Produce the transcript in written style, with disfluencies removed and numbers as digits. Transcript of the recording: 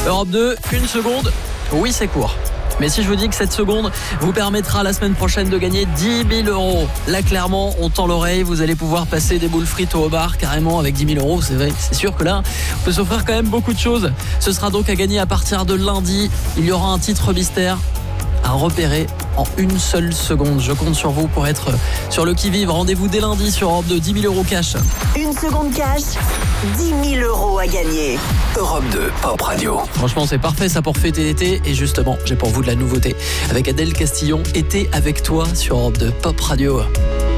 Europe 2, 1 seconde, oui c'est court. Mais si je vous dis que cette seconde vous permettra la semaine prochaine de gagner 10 000 euros, là clairement on tend l'oreille, vous allez pouvoir passer des boules frites au bar carrément avec 10 000 euros, c'est vrai, c'est sûr que là on peut s'offrir quand même beaucoup de choses. Ce sera donc à gagner à partir de lundi, il y aura un titre mystère à repérer en une seule seconde. Je compte sur vous pour être sur le qui-vive. Rendez-vous dès lundi sur Europe 2, 10 000 euros cash. Une seconde cash, 10 000 euros à gagner. Europe 2 Pop Radio. Franchement, c'est parfait ça pour fêter l'été. Et justement, j'ai pour vous de la nouveauté avec Adèle Castillon. Été avec toi sur Europe 2 Pop Radio.